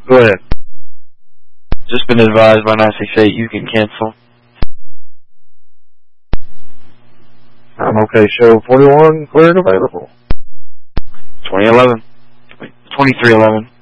Go ahead. Just been advised by 968 you can cancel. I'm okay. Show 41 cleared available. 2311.